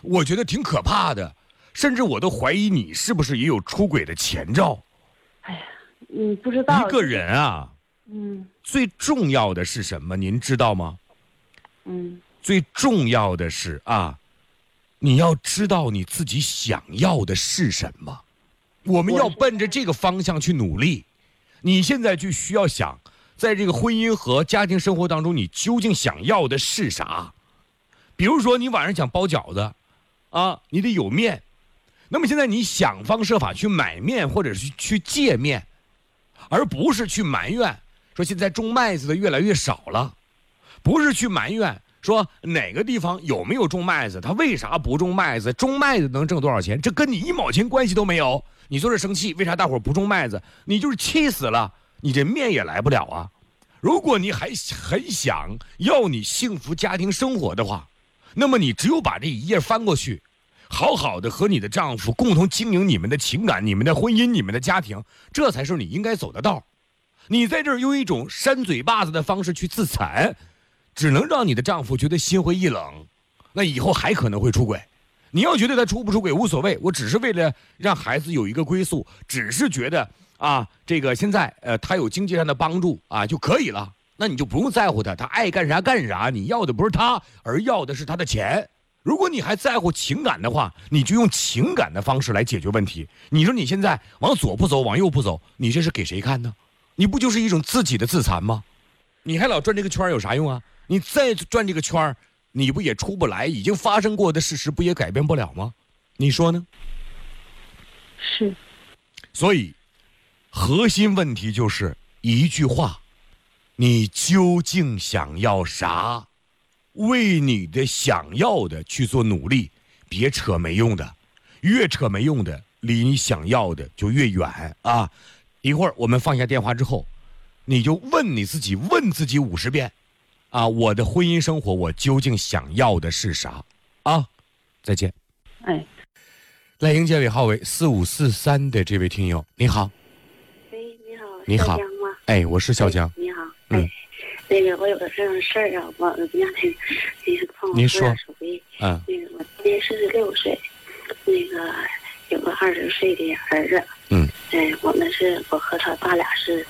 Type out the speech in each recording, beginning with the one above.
我觉得挺可怕的，甚至我都怀疑你是不是也有出轨的前兆。 哎呀，不知道。 一个人啊，最重要的是什么？您知道吗？最重要的是啊，你要知道你自己想要的是什么。我们要奔着这个方向去努力。你现在就需要想，在这个婚姻和家庭生活当中，你究竟想要的是啥？比如说，你晚上想包饺子，啊，你得有面。那么现在你想方设法去买面，或者是去借面，而不是去埋怨说现在种麦子的越来越少了，不是去埋怨说哪个地方有没有种麦子，他为啥不种麦子？种麦子能挣多少钱？这跟你1毛钱关系都没有。你坐这生气，为啥大伙不种麦子？你就是气死了，你这面也来不了啊。如果你还很想要你幸福家庭生活的话，那么你只有把这一页翻过去，好好的和你的丈夫共同经营你们的情感、你们的婚姻、你们的家庭，这才是你应该走的道。你在这儿用一种扇嘴巴子的方式去自残，只能让你的丈夫觉得心灰意冷，那以后还可能会出轨。你要觉得他出不出轨无所谓，我只是为了让孩子有一个归宿，只是觉得啊，这个现在他有经济上的帮助啊就可以了，那你就不用在乎他爱干啥干啥，你要的不是他，而要的是他的钱。如果你还在乎情感的话，你就用情感的方式来解决问题。你说你现在往左不走，往右不走，你这是给谁看呢？你不就是一种自己的自残吗？你还老转这个圈有啥用啊？你再转这个圈，你不也出不来？已经发生过的事实不也改变不了吗？你说呢？ 是。 所以核心问题就是一句话，你究竟想要啥？为你的想要的去做努力，别扯没用的，越扯没用的离你想要的就越远啊。一会儿我们放下电话之后，你就问你自己，问自己50遍啊，我的婚姻生活我究竟想要的是啥啊？再见。 哎， 来迎接尾号为4543的这位听友，你好。 喂，你好。 你好。哎，我是小江。 你好。那个我有个这种事儿啊，我让你帮我说点手艺。那个我今年46岁，那个有个20岁的儿子。我和他爸俩是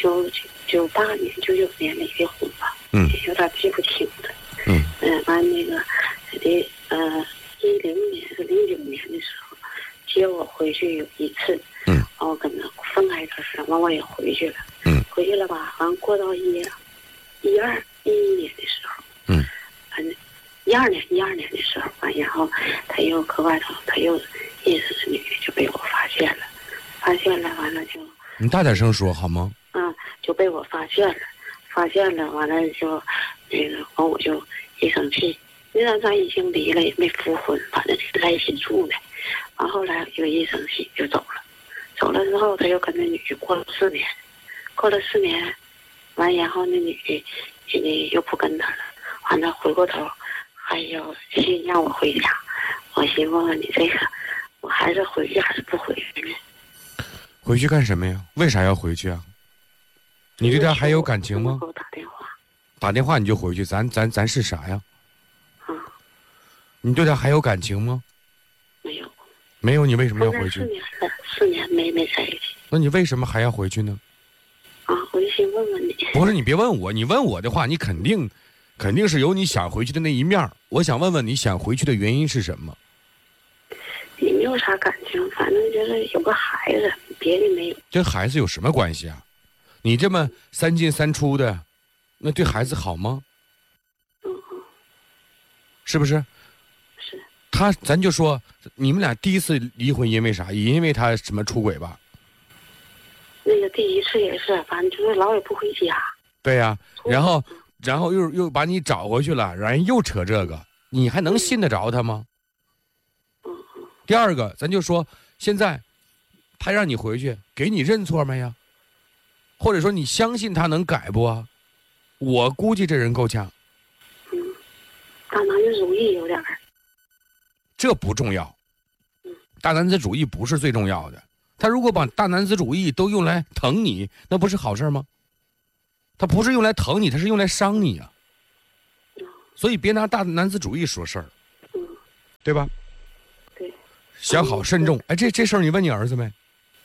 98年、99年离的婚吧。有点记不清了。完那个得10年是09年的时候接我回去有一次。我跟他分开一段时间，完我也回去了。回去了吧，完过到11年的时候。反正12年的时候，完然后他又搁外头，他又认识女的，就被我发现了，完了就你大点声说好吗？ 就被我发现了，完了就那个完我就一生气，那段咱已经离了也没复婚，反正就在一起住呢。完后来就一生气就走了之后他又跟那女的过了4年，完然后那女的现在又不跟他了，完了回过头还要信让我回家，我寻问问你这个，我还是回去还是不回去呢？ 回去干什么呀？为啥要回去啊？你对他还有感情吗？ 给我打电话。 打电话你就回去，咱是啥呀？你对他还有感情吗？ 没有。 没有，你为什么要回去 ？4年没在一起。 那你为什么还要回去呢？ 我就先问问你。 不是，你别问我，你问我的话，你肯定是有你想回去的那一面。我想问问你想回去的原因是什么？ 也没有啥感情，反正就是有个孩子，别的没有。 跟孩子有什么关系啊？你这么3进3出的，那对孩子好吗？是不是？ 是。 咱就说你们俩第一次离婚因为啥？也因为他什么出轨吧？ 那个第一次也是，反正就是老也不回家。 对呀，然后又把你找回去了，然后又扯这个，你还能信得着他吗？第二个，咱就说现在他让你回去，给你认错没呀？或者说你相信他能改不啊？我估计这人够呛。 大男子主义有点儿。 这不重要。大男子主义不是最重要的。他如果把大男子主义都用来疼你，那不是好事吗？他不是用来疼你，他是用来伤你啊。所以别拿大男子主义说事儿，对吧？ 想好慎重。哎，这事儿你问你儿子没？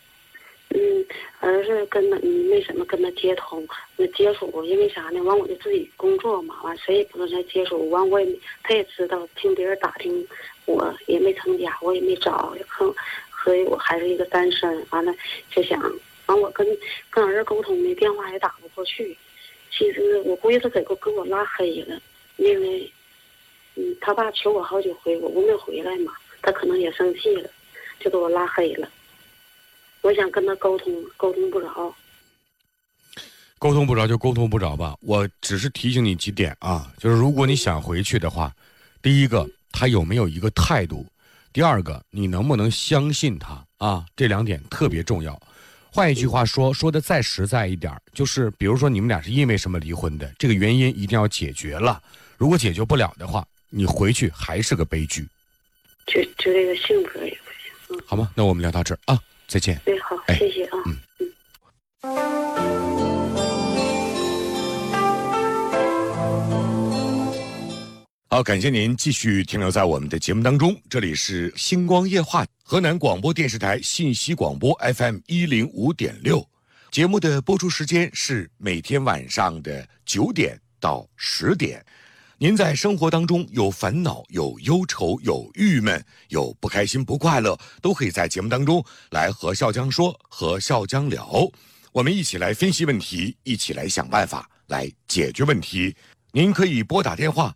儿子跟他没怎么跟他接通，那接触，因为啥呢？完我就自己工作嘛，完谁也不能再接触，完他也知道，听别人打听，我也没成家，我也没找，所以我还是一个单身。完了就想，完我跟儿子沟通的电话也打不过去。其实我估计他给我拉黑了，因为他爸求我好几回，我不没回来嘛，他可能也生气了，就给我拉黑了。我想跟他沟通不着。 沟通不着就沟通不着吧。我只是提醒你几点啊，就是如果你想回去的话，第一个他有没有一个态度，第二个你能不能相信他啊，这2点特别重要。换一句话说的再实在一点，就是比如说你们俩是因为什么离婚的，这个原因一定要解决了。如果解决不了的话，你回去还是个悲剧。 就这个性格也不行。 好吗？那我们聊到这儿啊，再见。 对，好，谢谢啊。 好，感谢您继续停留在我们的节目当中，这里是星光夜话，河南广播电视台信息广播 FM105.6，节目的播出时间是每天晚上的9点到10点。您在生活当中有烦恼、有忧愁、有郁闷、有不开心、不快乐，都可以在节目当中来和笑江说，和笑江聊，我们一起来分析问题，一起来想办法来解决问题。您可以拨打电话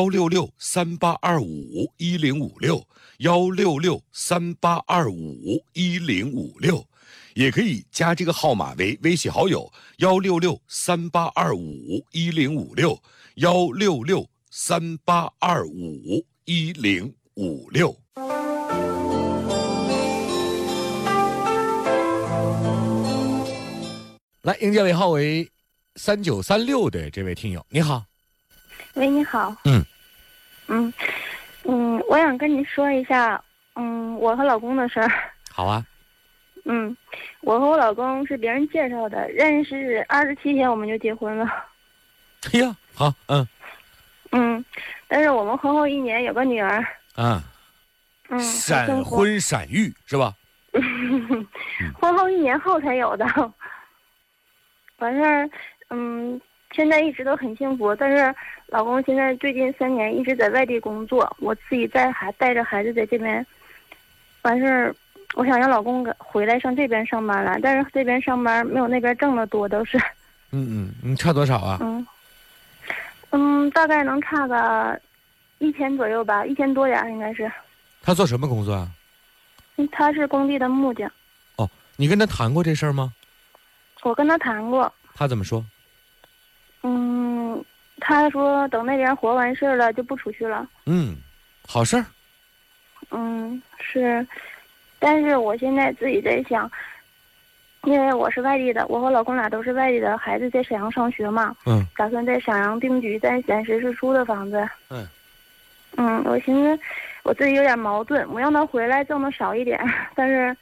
166-3825-1056，166-3825-1056，也可以加这个号码为微信好友166-3825-1056，166-3825-1056。来，迎接尾号为3936的这位听友，你好。 喂，你好。我想跟你说一下，我和老公的事儿。 好啊。 我和我老公是别人介绍的，认识27天我们就结婚了。 哎呀，好， 但是我们婚后1年有个女儿。 闪婚闪育是吧？ 婚后1年后才有的。完事儿，现在一直都很幸福，但是老公现在最近3年一直在外地工作，我自己带着孩子在这边。完事儿，我想让老公回来上这边上班了，但是这边上班没有那边挣得多，都是。 你差多少啊？ 大概能差个1000左右吧，1000多点应该是。 他做什么工作啊？ 他是工地的木匠。 哦，你跟他谈过这事儿吗？ 我跟他谈过。 他怎么说？ 他说等那边活完事儿了就不出去了。 好事儿。 是，但是我现在自己在想，因为我是外地的，我和老公俩都是外地的，孩子在沈阳上学嘛。打算在沈阳定居，但暂时是租的房子。我寻思我自己有点矛盾，我让他回来挣的少一点，但是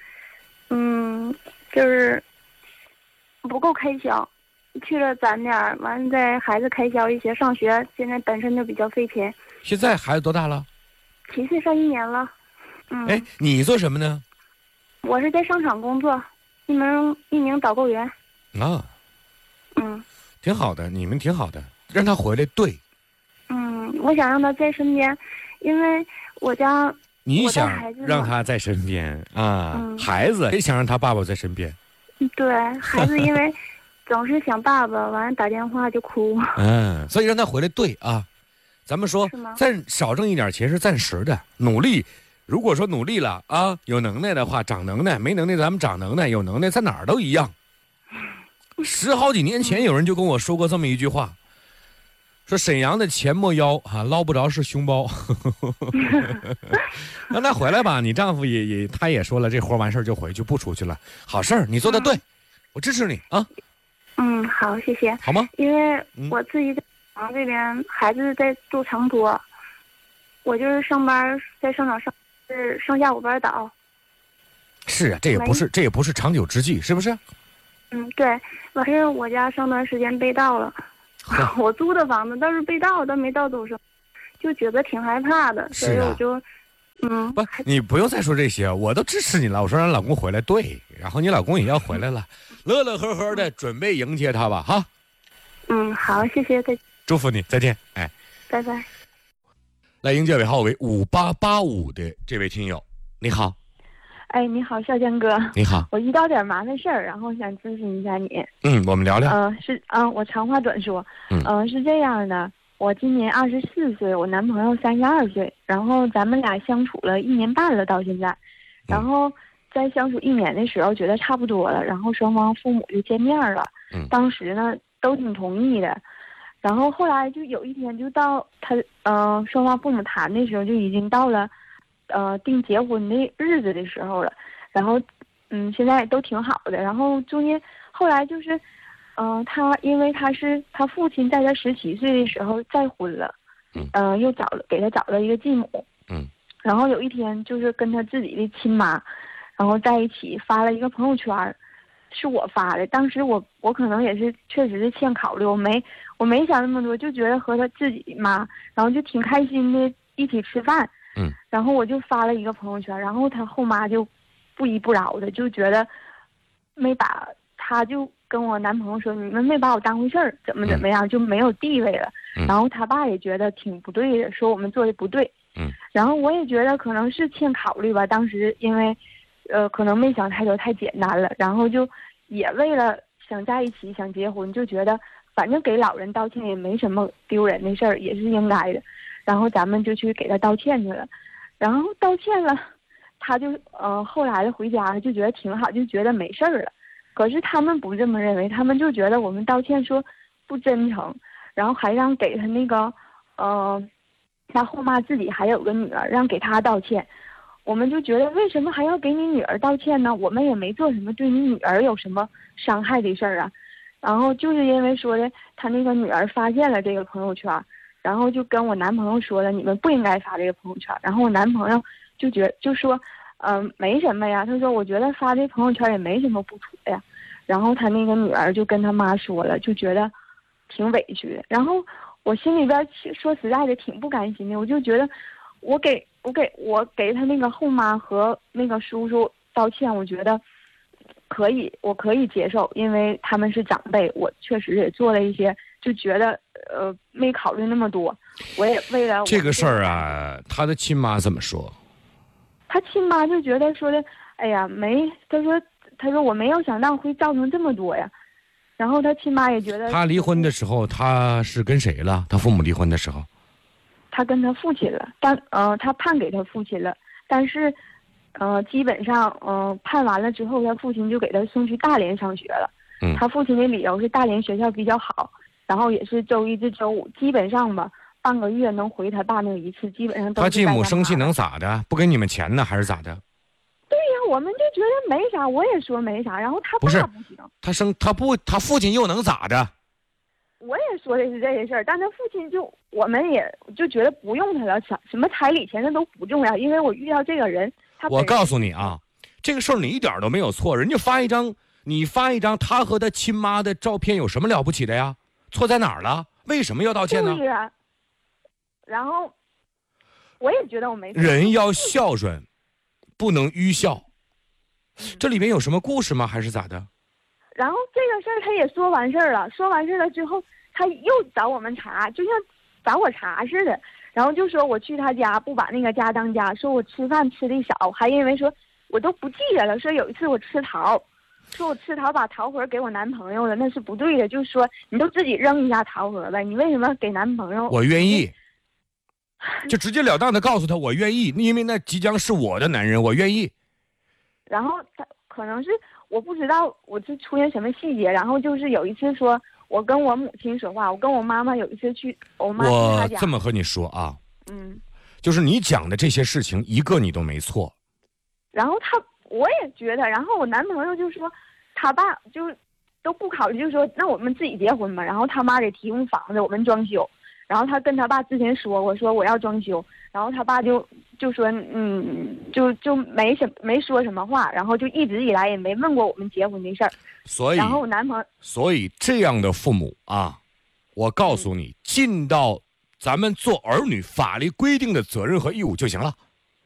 就是不够开销，去了攒点，完了再孩子开销一些，上学现在本身就比较费钱。 现在孩子多大了 ？7岁，上1年了。 你做什么呢？ 我是在商场工作，一名导购员。 挺好的，你们挺好的，让他回来。对。 我想让他在身边，因为我家你想让他在身边啊？孩子也想让他爸爸在身边。 对，孩子因为总是想爸爸，完了打电话就哭。 所以让他回来。对啊，咱们说再少挣一点钱是暂时的，努力。如果说努力了啊，有能耐的话长能耐，没能耐咱们长能耐，有能耐在哪儿都一样。10好几年前有人就跟我说过这么一句话，说沈阳的钱没腰啊，捞不着是胸包。让他回来吧，你丈夫他也说了，这活完事儿就回去不出去了，好事儿，你做的对，我支持你啊。 好，谢谢。 好吗？ 因为我自己在这边，孩子在做长途，我就是上班在商场上下午班倒。是啊，这也不是长久之计，是不是？ 对，完事我家上段时间被盗了。我租的房子倒是被盗，但没盗走什么，就觉得挺害怕的，所以我就不，你不用再说这些，我都支持你了。我说让老公回来，对，然后你老公也要回来了，乐乐呵呵的准备迎接他吧，哈。 好，谢谢， 祝福你，再见，哎， 拜拜。 来迎接尾号为5885的这位听友，你好。 哎，你好，少江哥。 你好， 我遇到点麻烦事儿，然后想咨询一下你。 我们聊聊。 我长话短说。是这样的，我今年24岁，我男朋友32岁，然后咱们俩相处了1年半了，到现在，然后在相处1年的时候觉得差不多了，然后双方父母就见面了。当时呢都挺同意的，然后后来就有一天就到他双方父母谈的时候，就已经到了定结婚的日子的时候了，然后现在都挺好的，然后中间后来就是他因为他父亲在他17岁的时候再婚了，又给他找了一个继母，然后有一天就是跟他自己的亲妈然后在一起发了一个朋友圈，是我发的，当时我可能也是确实是欠考虑，我没想那么多，就觉得和他自己妈然后就挺开心的一起吃饭，然后我就发了一个朋友圈，然后他后妈就不依不饶的，就觉得他就跟我男朋友说，你们没把我当回事儿，怎么样，就没有地位了。然后他爸也觉得挺不对的，说我们做的不对。然后我也觉得可能是欠考虑吧，当时因为可能没想太多，太简单了，然后就也为了想在一起想结婚，就觉得反正给老人道歉也没什么丢人的事儿，也是应该的，然后咱们就去给他道歉去了，然后道歉了，他就后来的回家就觉得挺好，就觉得没事儿了。可是他们不这么认为，他们就觉得我们道歉说不真诚，然后还让给他那个他后妈自己还有个女儿，让给他道歉。我们就觉得为什么还要给你女儿道歉呢？我们也没做什么对你女儿有什么伤害的事儿啊。然后就是因为说的他那个女儿发现了这个朋友圈，然后就跟我男朋友说了，你们不应该发这个朋友圈。然后我男朋友就说没什么呀，他说我觉得发这朋友圈也没什么不妥呀。然后他那个女儿就跟他妈说了，就觉得挺委屈的。然后我心里边说实在的挺不甘心的，我就觉得我给他那个后妈和那个叔叔道歉，我觉得我可以接受，因为他们是长辈，我确实也做了一些，就觉得没考虑那么多。我也为了这个事儿啊，他的亲妈怎么说？ 他亲妈就觉得说的，哎呀，他说我没有想到会造成这么多呀。然后他亲妈也觉得， 他离婚的时候他是跟谁了？他父母离婚的时候， 他跟他父亲了，但他判给他父亲了，但是基本上判完了之后，他父亲就给他送去大连上学了。他父亲的理由是大连学校比较好，然后也是周一至周五，基本上吧半个月能回他爸那一次，基本上都是。 他继母生气能咋的？不给你们钱呢，还是咋的？ 对呀，我们就觉得没啥，我也说没啥，然后他爸不行， 他父亲又能咋的？ 我也说的是这些事儿，但他父亲我们也就觉得不用他了，什么彩礼钱那都不重要，因为我遇到这个人， 我告诉你啊，这个事儿你一点都没有错，人家你发一张他和他亲妈的照片，有什么了不起的呀？错在哪儿了？为什么要道歉呢？ 对呀，然后我也觉得我没错。 人要孝顺，不能愚孝。这里面有什么故事吗？还是咋的？ 然后这个事儿他也说完事儿了，之后他又找我们查，就像找我查似的，然后就说我去他家不把那个家当家，说我吃饭吃的少，还因为说我都不记得了，说有一次我吃桃，说我吃桃把桃核给我男朋友了，那是不对的，就是说你都自己扔一下桃核呗，你为什么给男朋友？ 我愿意，就直截了当的告诉他我愿意，因为那即将是我的男人，我愿意。 然后他可能是我不知道我这出现什么细节，然后就是有一次说我跟我母亲说话，我跟我妈妈有一次去我妈去她家。 我这么和你说啊，就是你讲的这些事情一个你都没错。 然后我也觉得，然后我男朋友就说他爸就都不考虑，就说那我们自己结婚吧，然后他妈给提供房子我们装修，然后他跟他爸之前说我说我要装修，然后他爸就说就没说什么话，然后就一直以来也没问过我们结婚的事儿。然后我男朋友， 所以这样的父母啊，我告诉你，尽到咱们做儿女法律规定的责任和义务就行了。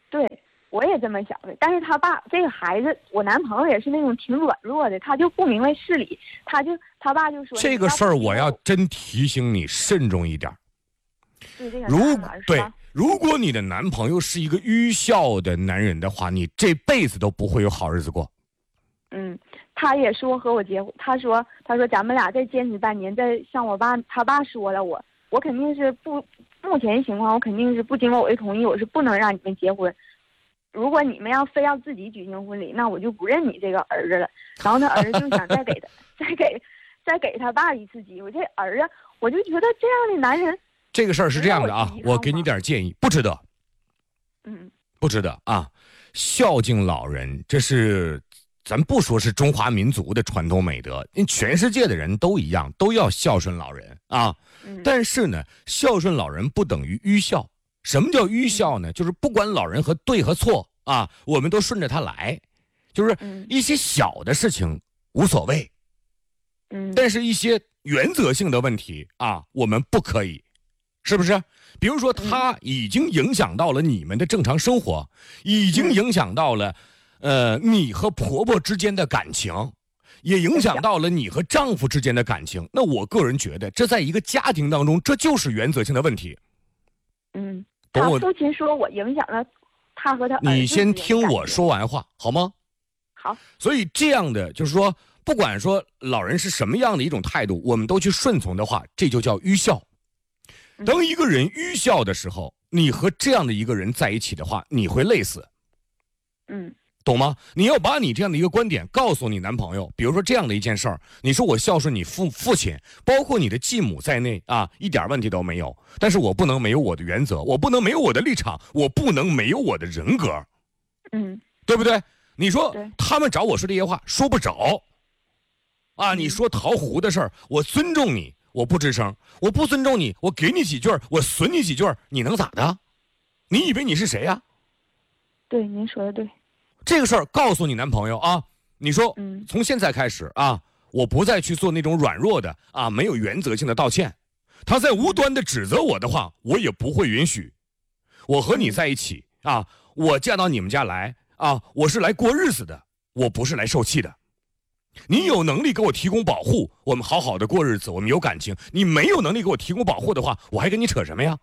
对，我也这么想的。但是他爸这个孩子，我男朋友也是那种挺软弱的，他就不明白事理，他爸就说这个事儿，我要真提醒你慎重一点。 对这个如果你的男朋友是一个愚孝的男人的话，你这辈子都不会有好日子过。 他也说和我结婚，他说咱们俩再坚持半年，再向他爸说了，我肯定是不，目前情况我肯定是不经过我的同意，我是不能让你们结婚。如果你们非要自己举行婚礼，那我就不认你这个儿子了。然后他儿子就想再给他爸一次机会。这儿子，我就觉得这样的男人， 这个事儿是这样的啊，我给你点建议，不值得。不值得啊！孝敬老人，这是咱不说是中华民族的传统美德，因为全世界的人都一样，都要孝顺老人啊。但是呢，孝顺老人不等于愚孝。什么叫愚孝呢？就是不管老人和对和错啊，我们都顺着他来，就是一些小的事情无所谓。但是一些原则性的问题啊，我们不可以，是不是？比如说，他已经影响到了你们的正常生活，已经影响到了，你和婆婆之间的感情，也影响到了你和丈夫之间的感情。那我个人觉得，这在一个家庭当中，这就是原则性的问题。 他父亲说我影响了他和他儿子。 你先听我说完话好吗？ 好。 所以这样的就是说，不管说老人是什么样的一种态度，我们都去顺从的话，这就叫愚孝。当一个人愚孝的时候，你和这样的一个人在一起的话，你会累死。懂吗？你要把你这样的一个观点告诉你男朋友。比如说这样的一件事儿，你说我孝顺你父亲，包括你的继母在内啊，一点问题都没有。但是我不能没有我的原则，我不能没有我的立场，我不能没有我的人格。对不对？你说他们找我说这些话说不着啊，你说桃胡的事儿，我尊重你，我不吱声；我不尊重你，我给你几句，我损你几句，你能咋的？你以为你是谁呀？ 对，您说的对。 这个事儿告诉你男朋友啊，你说从现在开始啊，我不再去做那种软弱的啊没有原则性的道歉。他在无端的指责我的话，我也不会允许。我和你在一起啊，我嫁到你们家来啊，我是来过日子的，我不是来受气的。你有能力给我提供保护，我们好好的过日子，我们有感情。你没有能力给我提供保护的话，我还跟你扯什么呀？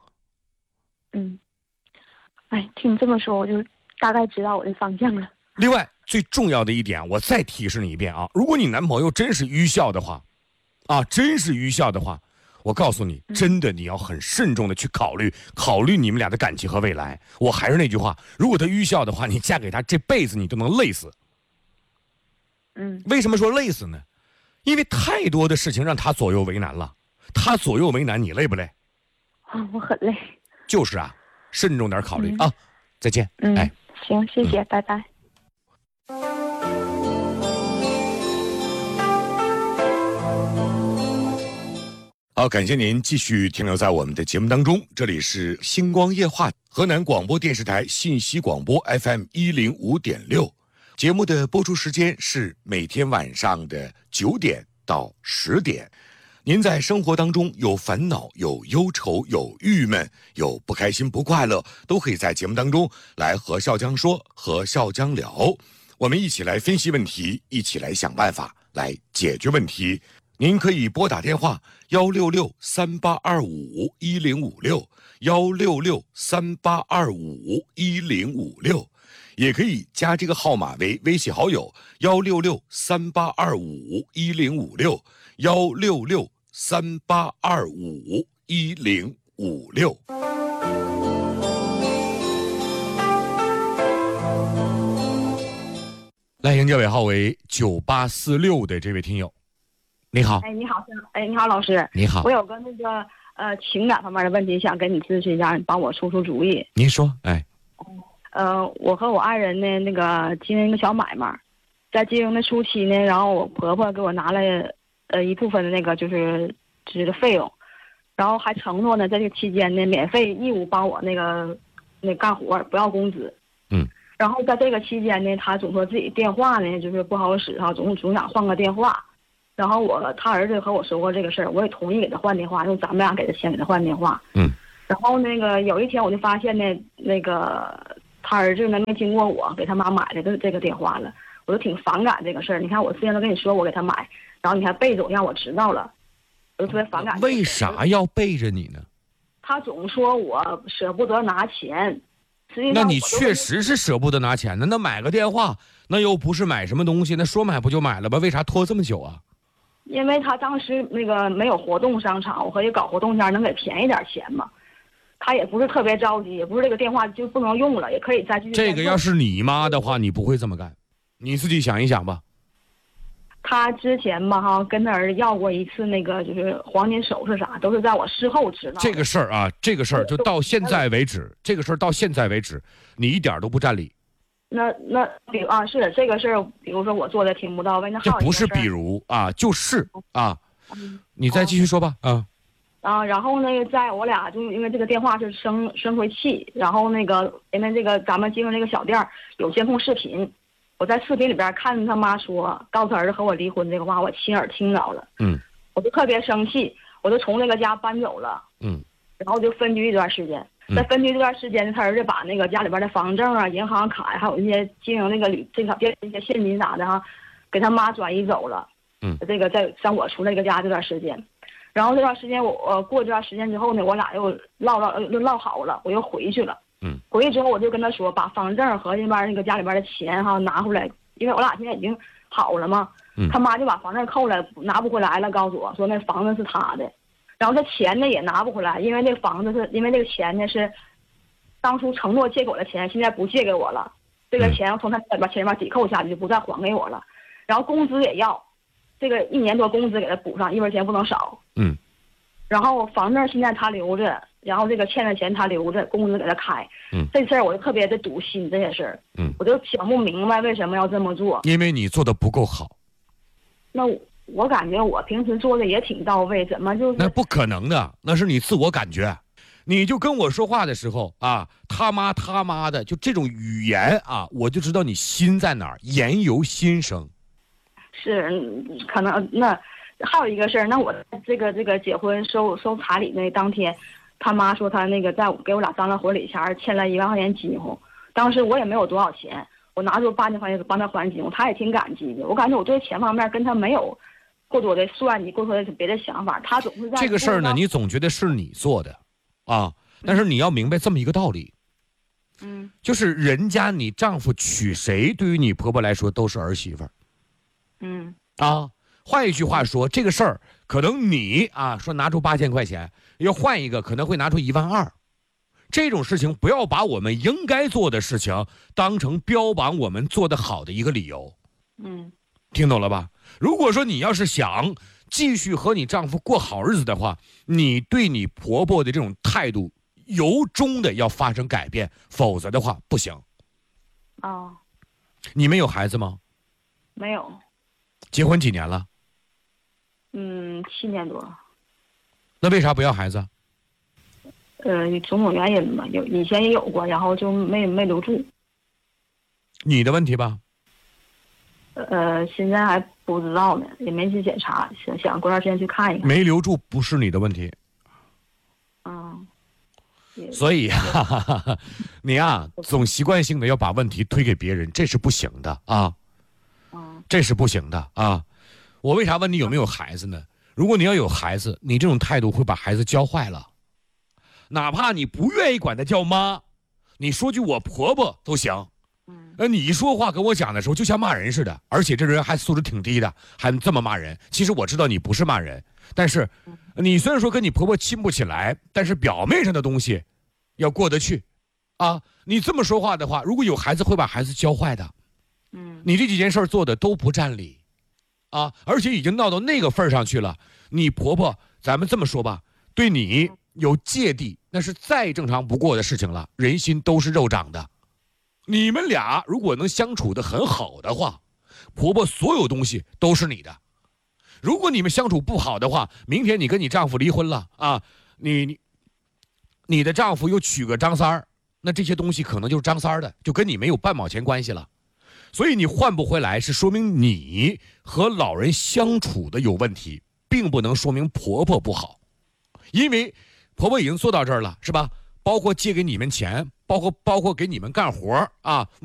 听你这么说，我就大概知道我的方向了。 另外最重要的一点，我再提示你一遍啊，如果你男朋友真是愚孝的话，我告诉你，真的你要很慎重的去考虑你们俩的感情和未来。我还是那句话，如果他愚孝的话，你嫁给他这辈子你都能累死。为什么说累死呢？因为太多的事情让他左右为难了，他左右为难，你累不累？ 我很累。 就是啊，慎重点考虑啊。再见。 行，谢谢，拜拜。 好，感谢您继续停留在我们的节目当中，这里是星光夜话，河南广播电视台信息广播 FM105.6，节目的播出时间是每天晚上的9点到10点。您在生活当中有烦恼、有忧愁、有郁闷、有不开心、不快乐，都可以在节目当中来和笑江说，和笑江聊，我们一起来分析问题，一起来想办法来解决问题。您可以拨打电话166-3825-1056，166-3825-1056，也可以加这个号码为微信好友166-3825-1056，166-3825-1056。来迎这尾号为9846的这位听友。你好。 你好，老师。 你好。 我有个情感方面的问题想跟你咨询一下，你帮我出主意。 您说。 我和我爱人呢经营一个小买卖，在经营的初期呢，然后我婆婆给我拿了一部分的就是费用，然后还承诺呢在这个期间呢免费义务帮我干活，不要工资。然后在这个期间呢，他总说自己电话呢就是不好使哈，总想换个电话。然后他儿子和我说过这个事儿，我也同意给他换电话，用咱们俩给他钱给他换电话。然后有一天我就发现呢， 他儿子呢没经过我给他妈买的这个电话了，我就挺反感这个事儿。你看我之前都跟你说我给他买，然后你还背着我让我知道了，我就特别反感。 为啥要背着你呢？ 他总说我舍不得拿钱，实际上那你确实是舍不得拿钱呢。那买个电话，那又不是买什么东西，那说买不就买了吧？为啥拖这么久啊？ 因为他当时那个没有活动商场，我可以搞活动间能给便宜点钱嘛。他也不是特别着急，也不是这个电话就不能用了，也可以再继续。 这个要是你妈的话，你不会这么干，你自己想一想吧。 他之前吧跟他儿子要过一次那个就是黄金首饰啥，都是在我事后知道。 这个事儿啊，这个事儿就到现在为止，这个事儿到现在为止，你一点都不占理。 那比如是的，这个事儿，比如说我做的挺不到位，那这不是比如啊，就是啊，你再继续说吧然后那个在我俩就因为这个电话是生回气，然后那个因为这个咱们经营这个小店有监控视频。我在视频里边看见他妈说告诉他儿子和我离婚这个话，我亲耳听着了。我就特别生气，我就从那个家搬走了。然后就分居一段时间。在分居这段时间，他儿子把那个家里边的房证啊、银行卡呀，还有一些经营那个一些现金啥的给他妈转移走了。这个在我出这个家这段时间，然后这段时间我过这段时间之后呢，我俩又唠好了，我又回去了。回去之后我就跟他说，把房证和那边那个家里边的钱拿回来，因为我俩现在已经好了嘛。他妈就把房证扣了，拿不回来了，告诉我说那房子是他的，然后他钱呢也拿不回来，因为那房子是因为这个钱呢是当初承诺借给我的钱，现在不借给我了，这个钱要从他钱里边抵扣下去，就不再还给我了。然后工资也要，这个1年多工资给他补上，1分钱不能少。然后房证现在他留着，然后这个欠的钱他留着，工资给他开。这事儿我就特别的堵心，这些事儿。我就想不明白为什么要这么做。 因为你做的不够好。 那我感觉我平时做的也挺到位，怎么就是？ 那不可能的，那是你自我感觉。你就跟我说话的时候啊，他妈的，就这种语言啊，我就知道你心在哪儿，言由心生。 是，可能那。还有一个事儿，那我这个结婚收彩礼那当天，他妈说他那个在给我俩张罗婚礼前欠了1万块钱金红，当时我也没有多少钱，我拿出8千块钱帮他还金红，他也挺感激的。我感觉我对钱方面跟他没有过多的算计，过多的别的想法，他总是在这个事儿呢，你总觉得是你做的啊，但是你要明白这么一个道理，就是人家你丈夫娶谁，对于你婆婆来说都是儿媳妇儿，换一句话说，这个事儿可能你说拿出8千块钱，要换一个可能会拿出1万2，这种事情不要把我们应该做的事情当成标榜我们做得好的一个理由。听懂了吧？如果说你要是想继续和你丈夫过好日子的话，你对你婆婆的这种态度由衷的要发生改变，否则的话不行。你们有孩子吗？ 没有。 结婚几年了 ？7年多。 那为啥不要孩子？ 种种原因吧，以前也有过，然后就没留住。 你的问题吧？ 现在还不知道呢，也没去检查，想过段时间去看一看。 没留住不是你的问题。所以你总习惯性的要把问题推给别人，这是不行的啊。这是不行的啊！我为啥问你有没有孩子呢？如果你要有孩子，你这种态度会把孩子教坏了。哪怕你不愿意管他叫妈，你说句我婆婆都行。你一说话跟我讲的时候，就像骂人似的，而且这人还素质挺低的，还这么骂人。其实我知道你不是骂人，但是你虽然说跟你婆婆亲不起来，但是表面上的东西要过得去你这么说话的话，如果有孩子会把孩子教坏的。你这几件事做的都不占理而且已经闹到那个份上去了。你婆婆咱们这么说吧，对你有芥蒂，那是再正常不过的事情了，人心都是肉长的。你们俩如果能相处得很好的话，婆婆所有东西都是你的。如果你们相处不好的话，明天你跟你丈夫离婚了你的丈夫又娶个张三儿，那这些东西可能就是张三儿的，就跟你没有半毛钱关系了。所以你换不回来，是说明你和老人相处的有问题，并不能说明婆婆不好。因为婆婆已经做到这儿了，是吧？包括借给你们钱， 包括给你们干活啊。